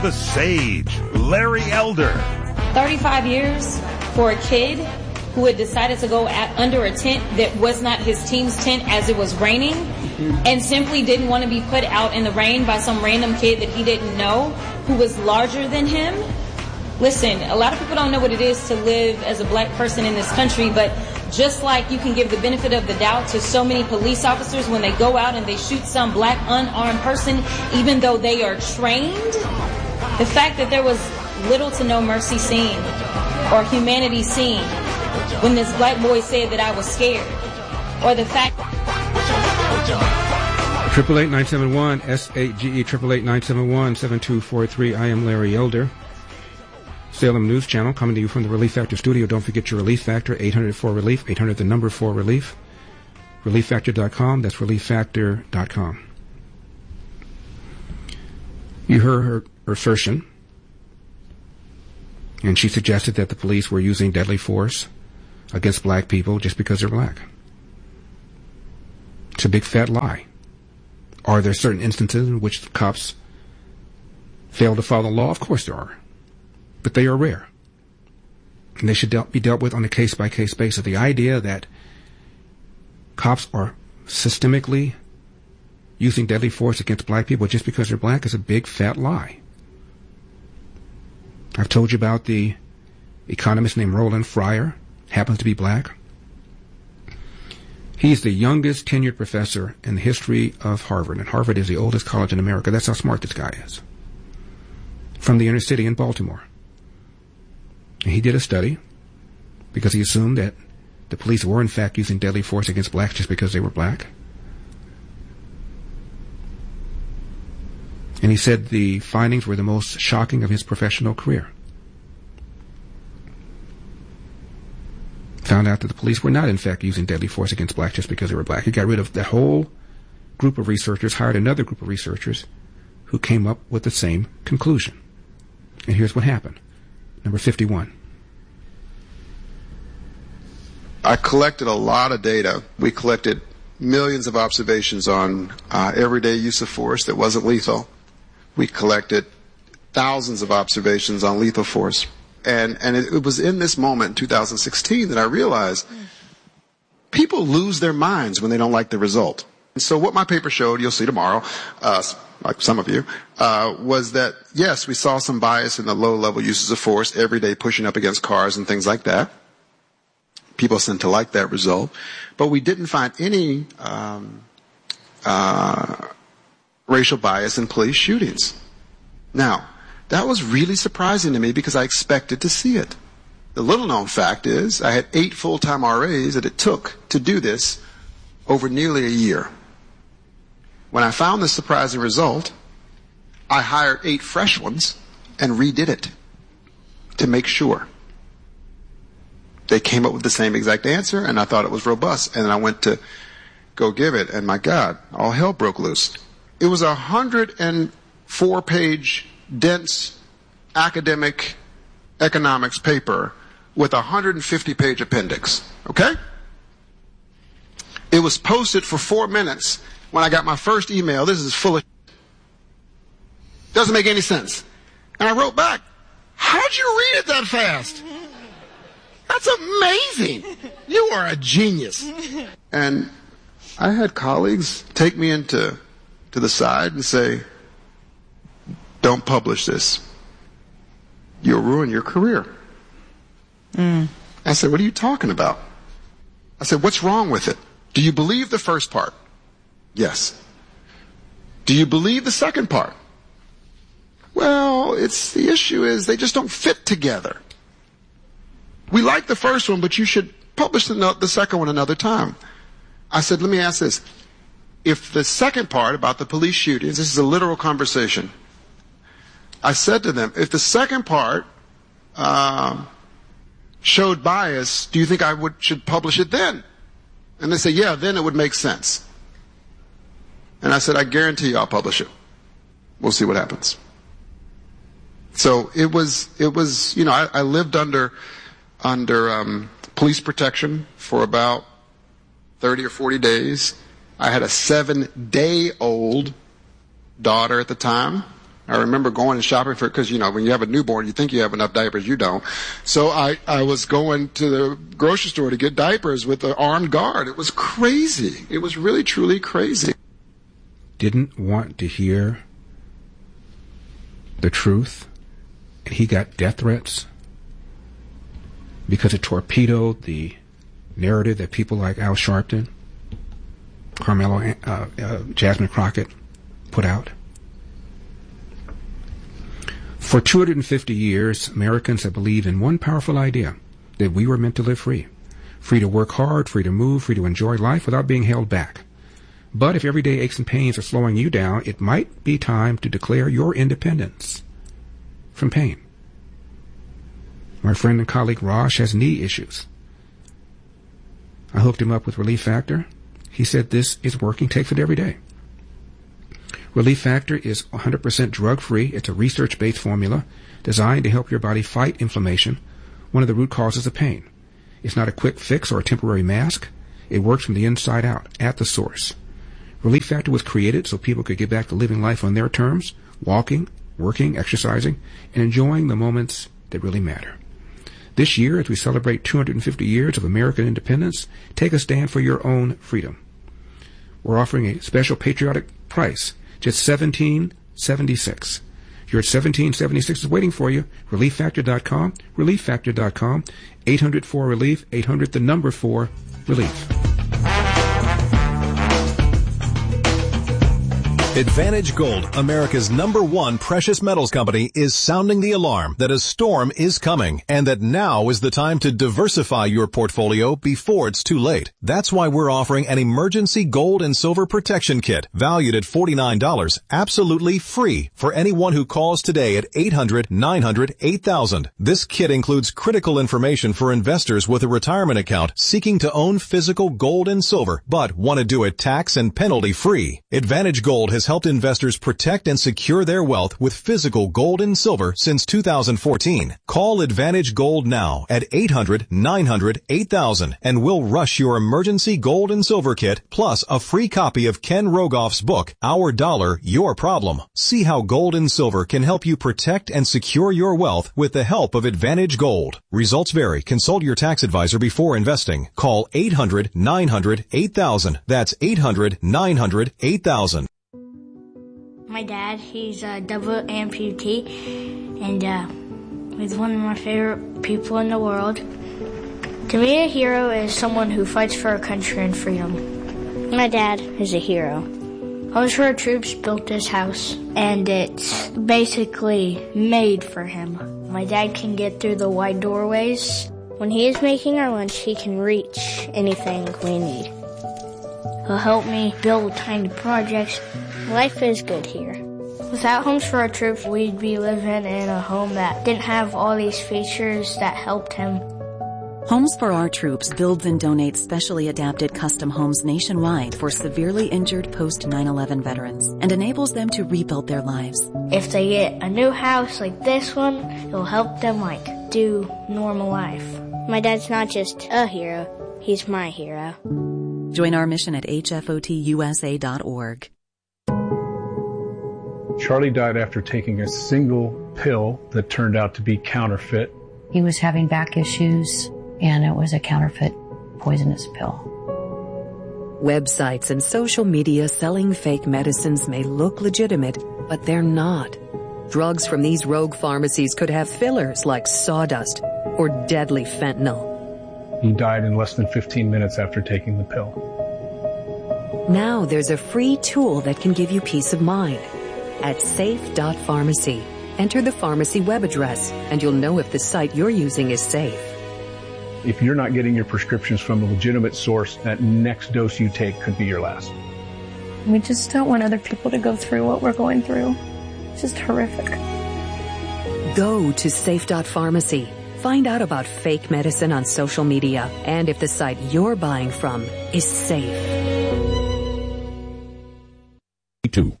The Sage, Larry Elder. 35 years for a kid who had decided to go under a tent that was not his team's tent as it was raining and simply didn't want to be put out in the rain by some random kid that he didn't know who was larger than him. Listen, a lot of people don't know what it is to live as a black person in this country, but just like you can give the benefit of the doubt to so many police officers when they go out and they shoot some black unarmed person, even though they are trained, the fact that there was little to no mercy seen or humanity seen when this black boy said that I was scared, or the fact... 888-971-SAGE, 888-971-7243. I am Larry Elder. Salem News Channel coming to you from the Relief Factor studio. Don't forget your Relief Factor, 800-4RELIEF, 800 the number 4RELIEF. ReliefFactor.com, that's ReliefFactor.com. You heard her assertion, and she suggested that the police were using deadly force against black people just because they're black. It's a big fat lie. Are there certain instances in which the cops fail to follow the law? Of course there are. But they are rare. And they should be dealt with on a case-by-case basis. The idea that cops are systemically using deadly force against black people just because they're black is a big fat lie. I've told you about the economist named Roland Fryer, happens to be black. He's the youngest tenured professor in the history of Harvard, and Harvard is the oldest college in America. That's how smart this guy is. From the inner city in Baltimore. And he did a study because he assumed that the police were in fact using deadly force against blacks just because they were black. And he said the findings were the most shocking of his professional career. Found out that the police were not in fact using deadly force against blacks just because they were black. He got rid of that whole group of researchers, hired another group of researchers who came up with the same conclusion. And here's what happened. Number 51. I collected a lot of data. We collected millions of observations on everyday use of force that wasn't lethal. We collected thousands of observations on lethal force. And it was in this moment in 2016 that I realized people lose their minds when they don't like the result. And so what my paper showed, you'll see tomorrow, like some of you, was that, yes, we saw some bias in the low-level uses of force, every day pushing up against cars and things like that. People seem to like that result. But we didn't find any racial bias in police shootings. Now, that was really surprising to me because I expected to see it. The little-known fact is I had 8 full-time RAs that it took to do this over nearly a year. When I found this surprising result, I hired 8 fresh ones and redid it to make sure. They came up with the same exact answer, and I thought it was robust. And then I went to go give it, and my God, all hell broke loose. It was a 104-page, dense, academic economics paper with a 150-page appendix. Okay? It was posted for 4 minutes. When I got my first email, this is full of doesn't make any sense. And I wrote back, how'd you read it that fast? That's amazing. You are a genius. And I had colleagues take me to the side and say, don't publish this. You'll ruin your career. I said, what are you talking about? I said, what's wrong with it? Do you believe the first part? Yes. Do you believe the second part? Well, the issue is they just don't fit together. We like the first one, but you should publish the second one another time. I said, let me ask this. If the second part about the police shootings, this is a literal conversation. I said to them, if the second part showed bias, do you think I should publish it then? And they say, yeah, then it would make sense. And I said, I guarantee you I'll publish it. We'll see what happens. So it was, I lived under police protection for about 30 or 40 days. I had a 7-day-old daughter at the time. I remember going and shopping for, because, you know, when you have a newborn, you think you have enough diapers, you don't. So I was going to the grocery store to get diapers with an armed guard. It was crazy. It was really, truly crazy. Didn't want to hear the truth, and he got death threats because it torpedoed the narrative that people like Al Sharpton, Carmelo, Jasmine Crockett put out. For 250 years, Americans have believed in one powerful idea, that we were meant to live free. Free to work hard, free to move, free to enjoy life without being held back. But if everyday aches and pains are slowing you down, it might be time to declare your independence from pain. My friend and colleague Raj has knee issues. I hooked him up with Relief Factor. He said this is working, takes it every day. Relief Factor is 100% drug-free. It's a research-based formula designed to help your body fight inflammation, one of the root causes of pain. It's not a quick fix or a temporary mask. It works from the inside out, at the source. Relief Factor was created so people could get back to living life on their terms, walking, working, exercising, and enjoying the moments that really matter. This year, as we celebrate 250 years of American independence, take a stand for your own freedom. We're offering a special patriotic price, just $17.76. You're at $17.76 is waiting for you. ReliefFactor.com, ReliefFactor.com, 800-4-RELIEF, 800 the number 4 relief. Advantage Gold, America's #1 precious metals company, is sounding the alarm that a storm is coming and that now is the time to diversify your portfolio before it's too late. That's why we're offering an emergency gold and silver protection kit valued at $49, absolutely free for anyone who calls today at 800-900-8000. This kit includes critical information for investors with a retirement account seeking to own physical gold and silver but want to do it tax and penalty free. Advantage Gold has helped investors protect and secure their wealth with physical gold and silver since 2014. Call Advantage Gold now at 800-900-8000 and we'll rush your emergency gold and silver kit plus a free copy of Ken Rogoff's book, Our Dollar, Your Problem. See how gold and silver can help you protect and secure your wealth with the help of Advantage Gold. Results vary. Consult your tax advisor before investing. Call 800-900-8000. That's 800-900-8000. My dad, he's a double amputee, and he's one of my favorite people in the world. To me, a hero is someone who fights for our country and freedom. My dad is a hero. Homes for Our Troops built this house, and it's basically made for him. My dad can get through the wide doorways. When he is making our lunch, he can reach anything we need. He'll help me build tiny projects. Life is good here. Without Homes for Our Troops, we'd be living in a home that didn't have all these features that helped him. Homes for Our Troops builds and donates specially adapted custom homes nationwide for severely injured post-9/11 veterans and enables them to rebuild their lives. If they get a new house like this one, it'll help them do normal life. My dad's not just a hero, he's my hero. Join our mission at hfotusa.org. Charlie died after taking a single pill that turned out to be counterfeit. He was having back issues, and it was a counterfeit poisonous pill. Websites and social media selling fake medicines may look legitimate, but they're not. Drugs from these rogue pharmacies could have fillers like sawdust or deadly fentanyl. He died in less than 15 minutes after taking the pill. Now there's a free tool that can give you peace of mind. At safe.pharmacy, enter the pharmacy web address, and you'll know if the site you're using is safe. If you're not getting your prescriptions from a legitimate source, that next dose you take could be your last. We just don't want other people to go through what we're going through. It's just horrific. Go to safe.pharmacy. Find out about fake medicine on social media and if the site you're buying from is safe. 2.